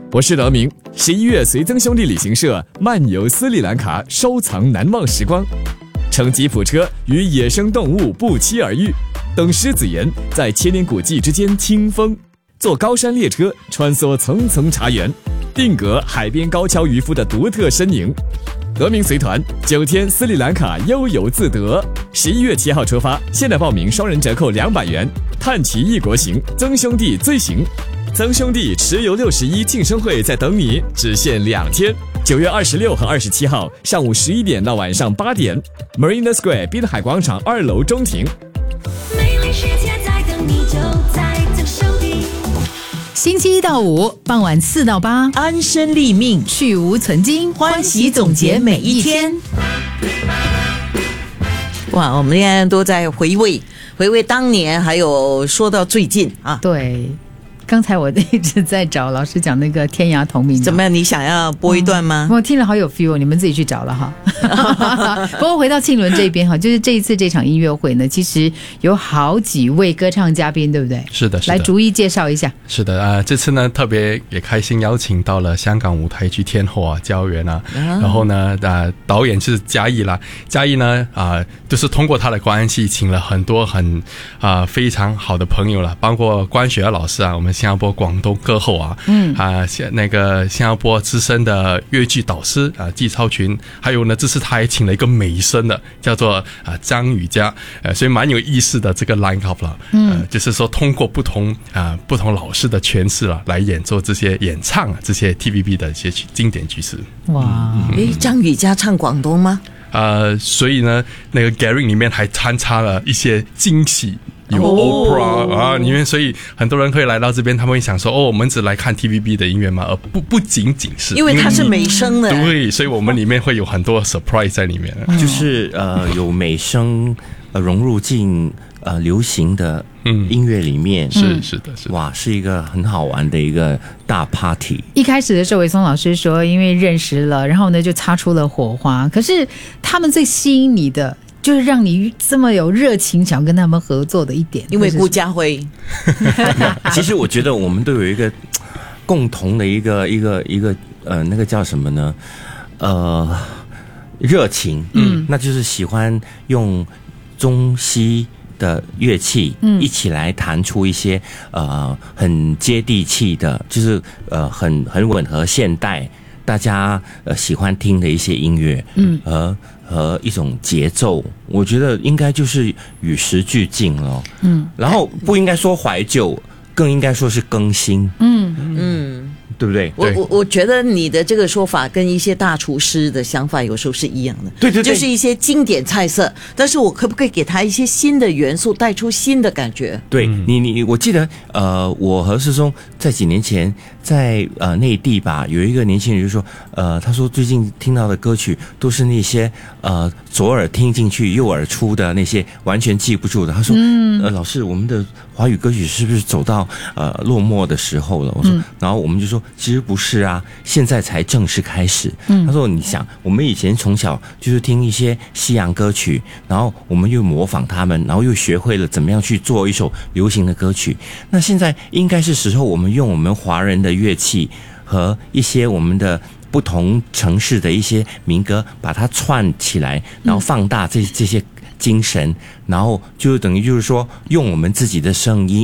我是德明。11月随曾兄弟旅行社漫游斯里兰卡，收藏难忘时光。乘吉普车与野生动物不期而遇，等狮子岩在千年古迹之间听风，坐高山列车穿梭层层茶园，定格海边高跷渔夫的独特身影。德明随团9天斯里兰卡悠游自得，11月7号出发，现在报名双人折扣200元。探奇异国行，曾兄弟最行。曾兄弟持游61庆生会在等你，只限2天，9月26和27号上午11点到晚上8点 ，Marina Square 滨海广场2楼中庭。 美丽世界在等你，就在曾兄弟。 星期1到5傍晚4到8， 安身立命， 去无存菁， 欢喜总结每一天。哇，我们现在都在回味当年，还有说到最近啊。 对，刚才我一直在找老师讲那个天涯同名， 怎么样？你想要播一段吗？ 我听了好有 feel， 你们自己去找了哈。不过回到庆伦这边哈，就是这一次这场音乐会呢，其实有好几位歌唱嘉宾，对不对？ 是的， 来逐一介绍一下。 是的这次呢特别也开心邀请到了香港舞台剧天后焦元然后呢导演是嘉义啦，嘉义呢就是通过他的关系，请了很多非常好的朋友啦，包括关雪儿老师我们新加坡广东歌后那个新加坡资深的粤剧导师纪超群，还有呢这次他还请了一个美声的，叫做张雨佳，所以蛮有意思的这个 line up 了。就是说通过不同老师的诠释来演奏这些演唱这些 TVB 的一些经典曲式。 哇， 张雨佳唱广东吗？ 所以呢那个 Gary 里面还参插了一些惊喜，有 opera 里面，所以很多人会来到这边，他们会想说我们只来看 TVB 的音乐吗？而不仅仅是因为它是美声的。 对，所以我们里面会有很多 surprise 在里面。 就是有美声融入进流行的音乐里面。 是的， 哇，是一个很好玩的一个大 party。 一开始的时候，伟松老师说因为认识了，然后呢就擦出了火花，可是他们最吸引你的就是让你这么有热情想跟他们合作的一点， 因为顾嘉辉。 其实我觉得我们都有一个共同的一个那个叫什么呢？热情。那就是喜欢用中西的乐器一起来弹出一些很接地气的，就是很吻合现代大家喜欢听的一些音乐。和一种节奏，我觉得应该就是与时俱进了。然后不应该说怀旧，更应该说是更新。对不对？ 我觉得你的这个说法跟一些大厨师的想法有时候是一样的。 对， 就是一些经典菜色，但是我可不可以给他一些新的元素，带出新的感觉？ 对，我记得我和世松在几年前在内地吧，有一个年轻人就说他说最近听到的歌曲都是那些左耳听进去右耳出的那些完全记不住的。他说老师，我们的华语歌曲是不是走到落寞的时候了？我说然后我们就说其实不是啊，现在才正式开始。他说你想，我们以前从小就是听一些西洋歌曲，然后我们又模仿他们，然后又学会了怎么样去做一首流行的歌曲。那现在应该是时候我们用我们华人的乐器和一些我们的不同城市的一些民歌，把它串起来，然后放大这些精神，然后就等于就是说用我们自己的声音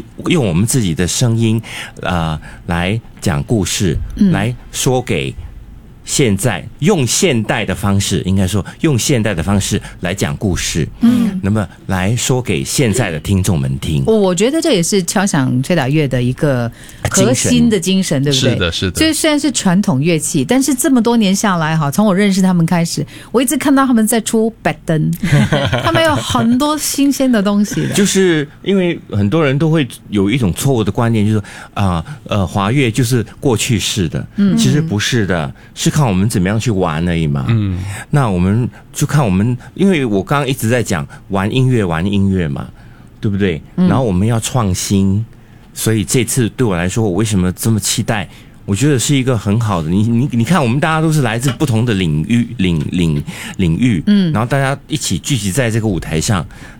来讲故事，来说给现在用现代的方式，应该说用现代的方式来讲故事，那么来说给现在的听众们听。 我觉得这也是敲响吹打乐的一个核心的精神，对不对？ 是的。 就虽然是传统乐器，但是这么多年下来从我认识他们开始，我一直看到他们在出白灯，他们有很多新鲜的东西的。 就是因为很多人都会有一种错误的观念，就是华乐就是过去式的，其实不是的，是看我们怎么样去玩而已嘛。那我们就看因为我刚刚一直在讲玩音乐嘛，对不对？然后我们要创新，所以这次对我来说，我为什么这么期待？我觉得是一个很好的，你看，我们大家都是来自不同的领域，然后大家一起聚集在这个舞台上，